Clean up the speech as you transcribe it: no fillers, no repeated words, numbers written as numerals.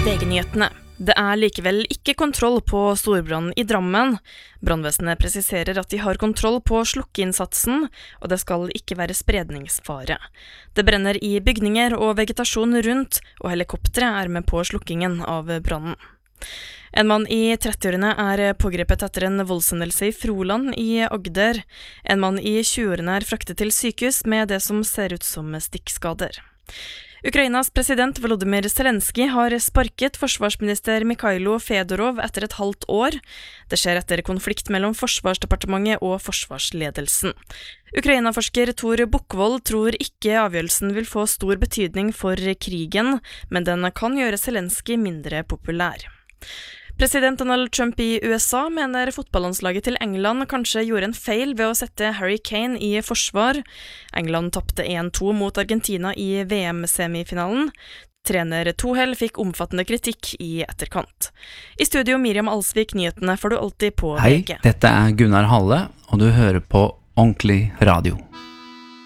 VG-nyhetene. Det likevel ikke kontroll på storbrannen I Drammen. Brannvesenet presiserer at de har kontroll på slukkeinnsatsen, og det skal ikke være spredningsfare. Det brenner I bygninger og vegetasjon rundt, og helikoptre med på slukkingen av brannen. En mann I 30-årene pågrepet etter en voldshendelse I Froland I Agder. En mann I 20-årene fraktet til sykehus med det som ser ut som stikkskader. Ukrainas president Volodymyr Zelensky har sparket forsvarsminister Mikhailo Fedorov etter et halvt år. Det skjer etter konflikt mellom Forsvarsdepartementet og forsvarsledelsen. Ukraina-forsker Tor Bukkvold tror ikke avgjørelsen vil få stor betydning for krigen, men den kan gjøre Zelensky mindre populær. President Donald Trump I USA mener fotballandslaget til England kanskje gjorde en feil ved å sette Harry Kane I forsvar. England tappte 1-2 mot Argentina I VM-semifinalen. Trener Tuchel fikk omfattende kritikk I etterkant. I studio Miriam Alsvik, nyhetene får du alltid på VG. Hei, dette Gunnar Halle, og du hører på Ordentlig Radio.